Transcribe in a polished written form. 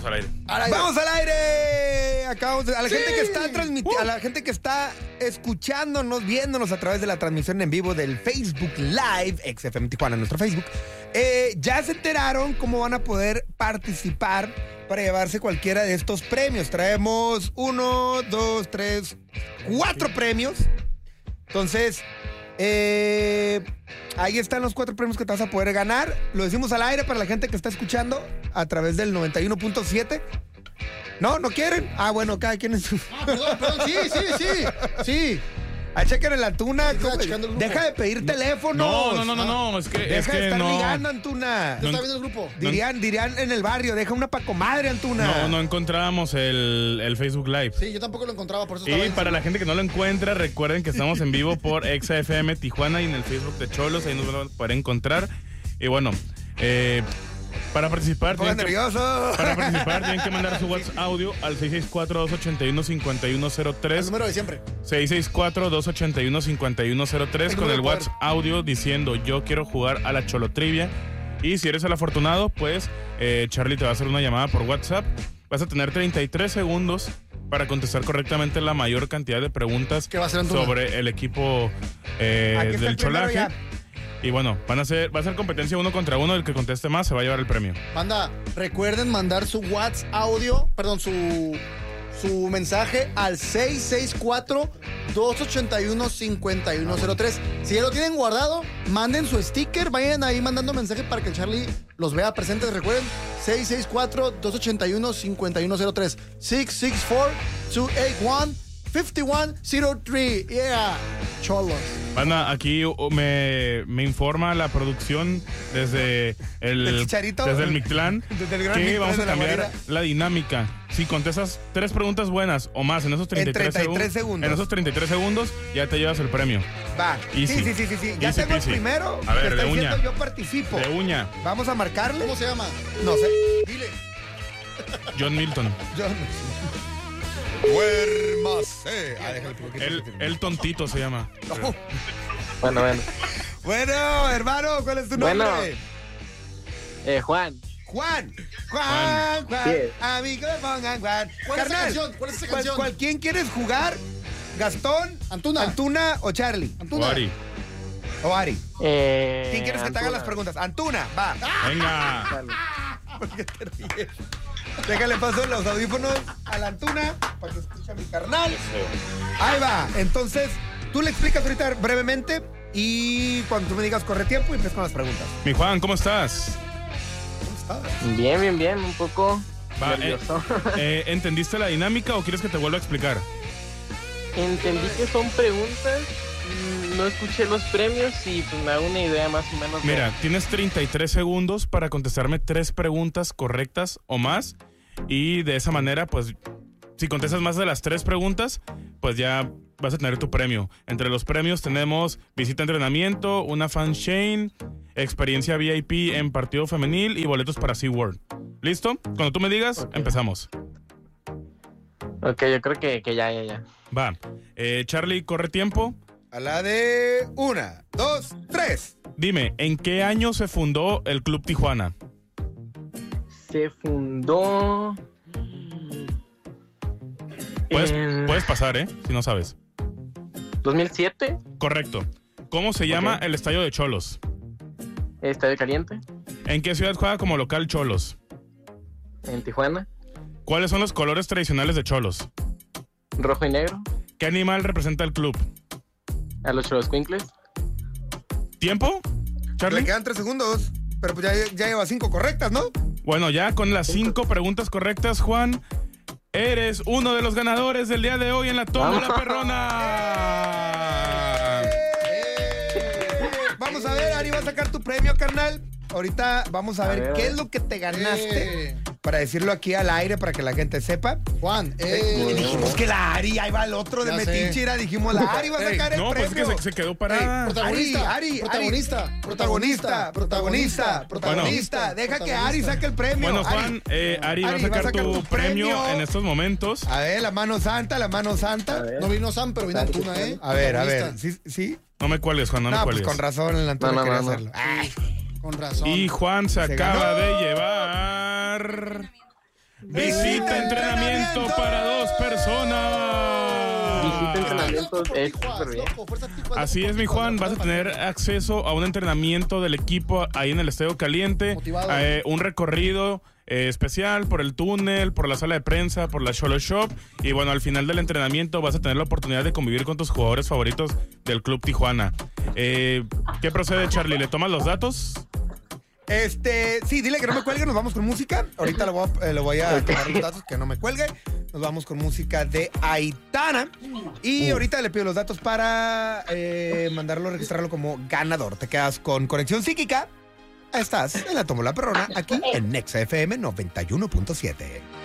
al aire. ¡Vamos al aire! Acabamos de, a la gente que está a la gente que está escuchándonos, viéndonos a través de la transmisión en vivo del Facebook Live, XFM Tijuana, nuestro Facebook, ya se enteraron cómo van a poder participar para llevarse cualquiera de estos premios. Traemos 1, 2, 3, 4 premios. Entonces, ahí están los 4 premios que te vas a poder ganar. Lo decimos al aire para la gente que está escuchando a través del 91.7. ¿No? ¿No quieren? Ah, bueno, cada quien es su... perdón, sí. Ah, chequen en la Antuna. Deja de pedir teléfonos. No, es que... Deja de estar ligando, Antuna. No está viendo el grupo. Dirían en el barrio, deja una pa' comadre, Antuna. No encontrábamos el Facebook Live. Sí, yo tampoco lo encontraba, por eso Y estaba para la gente que no lo encuentra, recuerden que estamos en vivo por XFM Tijuana y en el Facebook de Cholos, ahí nos van a poder encontrar. Y bueno, para participar tienen que mandar su WhatsApp audio al 664-281-5103. el número de siempre. 664-281-5103 con el WhatsApp audio diciendo yo quiero jugar a la Cholotrivia. Y si eres el afortunado, pues Charlie te va a hacer una llamada por WhatsApp. Vas a tener 33 segundos para contestar correctamente la mayor cantidad de preguntas sobre el equipo del Cholaje. Y bueno, va a ser competencia 1 contra 1. El que conteste más se va a llevar el premio. Banda, recuerden mandar su WhatsApp audio, su mensaje al 664-281-5103. Si ya lo tienen guardado, manden su sticker, vayan ahí mandando mensaje para que el Charlie los vea presentes. Recuerden, 664-281-5103. 664-281-5103. Yeah, Cholos. Banda, aquí me informa la producción desde el Mictlán que vamos a cambiar la dinámica. Si contestas 3 preguntas buenas o más en esos 33 segundos. En esos 33 segundos ya te llevas el premio. Va. Easy. Sí. Ya tengo el primero. A ver, de uña. Yo participo. De uña. Vamos a marcarle. ¿Cómo se llama? No sé. Dile. John Milton. Duérmase. El tontito se llama. No. Bueno. Bueno, hermano, ¿cuál es tu nombre? Juan. Juan. Sí. Amigo, pongan Juan. ¿Cuál es esa canción? ¿Quién quieres jugar? ¿Gastón? ¿Antuna o Charlie? Antuna. O Ari. ¿Quién quieres que te haga Antuna. las preguntas? Antuna, va. Venga. ¿Por qué te ríes? Déjale paso los audífonos a la Antuna para que escuche a mi carnal. Ahí va. Entonces, tú le explicas ahorita brevemente y cuando tú me digas corre tiempo y empiezas con las preguntas. Mi Juan, ¿cómo estás? ¿Cómo estás? Bien, un poco nervioso. ¿Entendiste la dinámica o quieres que te vuelva a explicar? Entendí que son preguntas, no escuché los premios y pues me hago una idea más o menos. Mira, tienes 33 segundos para contestarme 3 preguntas correctas o más. Y de esa manera, pues, si contestas más de las 3 preguntas, pues ya vas a tener tu premio. Entre los premios tenemos visita a entrenamiento, una fan chain, experiencia VIP en partido femenil y boletos para SeaWorld. ¿Listo? Cuando tú me digas, empezamos. Ok, yo creo que ya. Va. Charlie, corre tiempo. A la de 1, 2, 3. Dime, ¿en qué año se fundó el Club Tijuana? Se fundó... Puedes pasar, si no sabes. 2007. Correcto. ¿Cómo se llama el estadio de Cholos? Estadio Caliente. ¿En qué ciudad juega como local Cholos? En Tijuana. ¿Cuáles son los colores tradicionales de Cholos? Rojo y negro. ¿Qué animal representa el club? A los Xoloscuincles. ¿Tiempo, Charlie? Le quedan 3 segundos, pero pues ya lleva 5 correctas, ¿no? Bueno, ya con las 5 preguntas correctas, Juan, eres uno de los ganadores del día de hoy en la Tómbola Perrona. Vamos a ver, Ari va a sacar tu premio, carnal. Ahorita vamos a ver qué es lo que te ganaste para decirlo aquí al aire para que la gente sepa. Juan, dijimos que la Ari, ahí va el otro de Metinchira, dijimos la Ari va a sacar el premio. No, pues es que se quedó parada. Protagonista. Deja que Ari saque el premio. Bueno, Juan, Ari va a sacar tu premio en estos momentos. A ver, la mano santa. No vino Sam, pero vino Antuna, A ver. ¿Sí? No me cuelgues, Juan, no me cuelgues. Pues con razón el Antuna quería hacerlo. Ay. Con razón. Y Juan se acaba de llevar Visita entrenamiento para 2 personas. Visita entrenamiento, súper bien. Así es, mi Juan, vas a tener acceso a un entrenamiento del equipo ahí en el Estadio Caliente, Motivado. un recorrido especial por el túnel, por la sala de prensa, por la Cholo Shop, y bueno, al final del entrenamiento vas a tener la oportunidad de convivir con tus jugadores favoritos del Club Tijuana. ¿Qué procede, Charlie? ¿Le tomas los datos? Sí, dile que no me cuelgue, nos vamos con música. Ahorita le voy a tomar los datos, que no me cuelgue. Nos vamos con música de Aitana. Y ahorita le pido los datos para registrarlo como ganador. Te quedas con Conexión Psíquica. Estás en la Tómbola Perrona, aquí en Nexa FM 91.7.